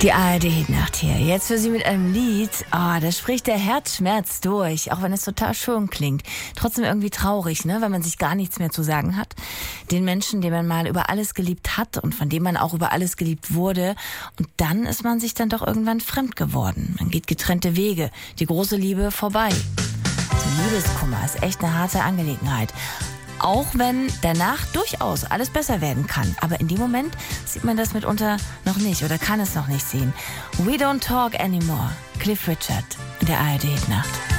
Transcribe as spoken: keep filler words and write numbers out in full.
Die A R D-Hitnacht hier. Jetzt für Sie mit einem Lied. Ah, oh, da spricht der Herzschmerz durch. Auch wenn es total schön klingt. Trotzdem irgendwie traurig, ne? Wenn man sich gar nichts mehr zu sagen hat. Den Menschen, den man mal über alles geliebt hat und von dem man auch über alles geliebt wurde. Und dann ist man sich dann doch irgendwann fremd geworden. Man geht getrennte Wege. Die große Liebe vorbei. So Liebeskummer ist echt eine harte Angelegenheit. Auch wenn danach durchaus alles besser werden kann. Aber in dem Moment sieht man das mitunter noch nicht oder kann es noch nicht sehen. We Don't Talk Anymore. Cliff Richard in der A R D-Hitnacht.